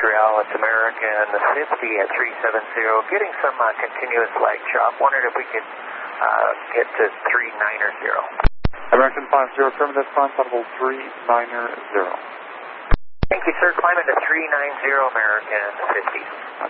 Montreal, it's American 50 at 370, getting some continuous lag chop. Wondered if we could get to 390. American 50, affirmative, climb level 390. Thank you, sir. Climb into 390, American 50.